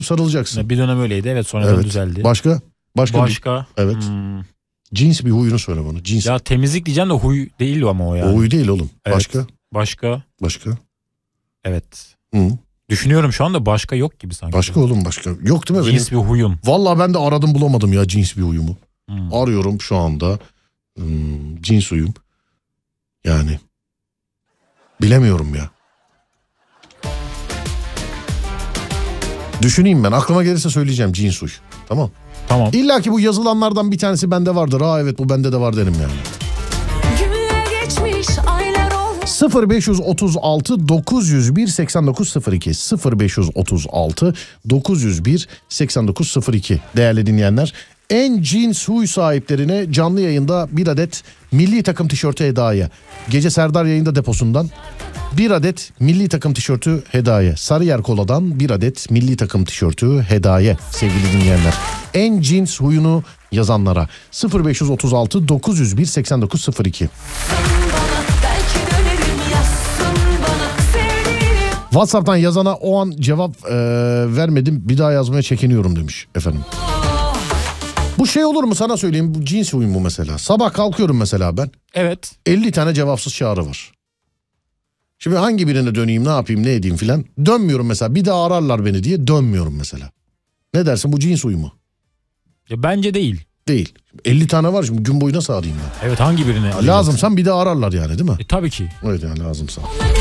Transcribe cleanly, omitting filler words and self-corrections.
sarılacaksın. Bir dönem öyleydi, evet, sonradan düzeldi. Başka? Evet. Cins bir huyunu söyle bana. Cins. Ya temizlik diyeceğim de huy değil ama o yani. O huy değil oğlum. Evet. Başka? Evet. Hı. Düşünüyorum şu anda, başka yok gibi sanki. Başka oğlum, başka. Yok değil mi? Cins bir huyum. Vallahi ben de aradım bulamadım ya cins bir huyumu. Arıyorum şu anda. Cins huyum. Yani. Bilemiyorum ya. Düşüneyim ben. Aklıma gelirse söyleyeceğim cins huy. Tamam. İlla ki bu yazılanlardan bir tanesi bende vardır. Evet, bu bende de var derim yani. 0536 901 8902 0536 901 8902 değerli dinleyenler. En cins huy sahiplerine canlı yayında bir adet milli takım tişörtü hediye. Gece Serdar yayında deposundan bir adet milli takım tişörtü hediye. Sarıyer Kola'dan bir adet milli takım tişörtü hediye sevgili dinleyenler. En cins huyunu yazanlara 0536 901 8902. WhatsApp'tan yazana o an cevap vermedim, bir daha yazmaya çekiniyorum demiş efendim. Bu şey olur mu sana söyleyeyim, bu cins huyum bu mesela. Sabah kalkıyorum mesela ben. Evet. 50 tane cevapsız çağrı var. Şimdi hangi birine döneyim, ne yapayım, ne edeyim filan. Dönmüyorum mesela, bir daha ararlar beni diye dönmüyorum mesela. Ne dersin, bu cins huy mu? Ya bence değil. Değil. 50 tane var şimdi, gün boyu nasıl arayayım ben? Evet, hangi birine? Lazımsam bir daha ararlar yani, değil mi? Tabii ki. Evet yani lazımsam.